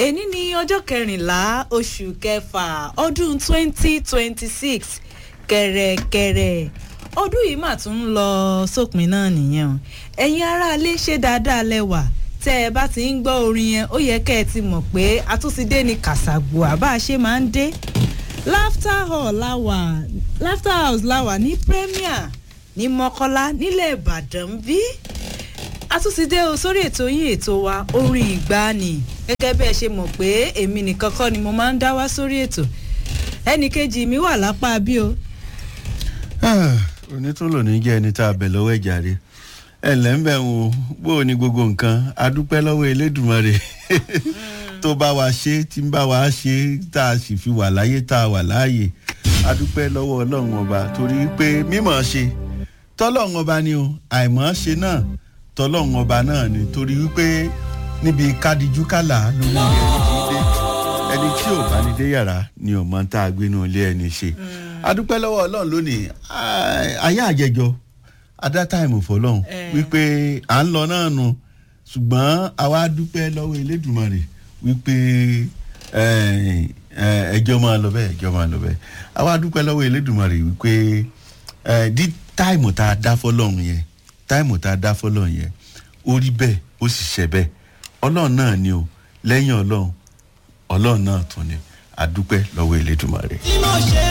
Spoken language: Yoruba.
Èní ní ọjọ́ 14 oṣù kẹfà ọdún 2026 kẹ̀rẹ̀kẹ̀rẹ̀ ọdún yìí mà tún ń lọ sópin náà nìyẹn o. Ẹ̀yin aráalé ṣe dáadáa lẹ́wà tẹ́ ẹ bá ti ń gbọ́ orin yẹn ó yẹ kẹ́ ẹ ti mọ̀ pé a tún ti dé ní kàṣàgbò àbá ṣe máa ń dé. Laughter House láwà ní Premier ní Mọ́kọ́lá nílẹ̀ Ìbàdàn bí. A tún ti dé o sórí ètò yín ètò wa orin ìgbàanì gẹ́gẹ́ bí ẹ ṣe mọ̀ pé èmi nìkan kọ́ ni mo máa ń dá wá sórí ètò ẹnì kejì mi wà lápá bí o. onítúlò ní jẹ́ ẹni tá a bẹ̀ lọ́wọ́ ẹ̀jà rẹ̀ ẹ̀ lẹ́ńbẹ̀ wo bó o ní gbogbo nǹkan a dúpẹ́ lọ́wọ́ Elédùmarè tó bá wa ṣe tí ń bá wa ṣe tá a sì fi wà láyé tá a wà láàyè a dúpẹ́ lọ́wọ́ Ọlọ́run ọba torí pé mímọ̀ ṣe tọ́lọ́run ọba ni o àìmọ̀ ṣe náà tọ́lọ́run ọba náà ni torí wípé níbi kádìjú kálà ló mú ẹni tí ò bá ní dé yàrá ni ò mọ̀ tá a gbé inú ilé ẹni ṣe adúpẹ́ lọ́wọ́ Ọlọ́run lónìí ayé àjẹjọ adá táìmù fọlọ́run wípé à ń lọ náà nù ṣùgbọ́n àwa dúpẹ́ lọ́wọ́ Elédùmarè wípé ẹjọ́ máa lọ bẹ́ẹ̀ àwa dúpẹ́ lọ́wọ́ Elédùmarè wípé dí táìmù tá a dá fọlọ́run yẹn ó rí bẹ́ẹ̀ ó sì ṣẹ bẹ́ẹ̀ Ọlọ́run náà ni o lẹ́yìn Ọlọ́run náà tún ni adúpẹ́ lọ́wọ́ Elédùmarè. tí mo ṣe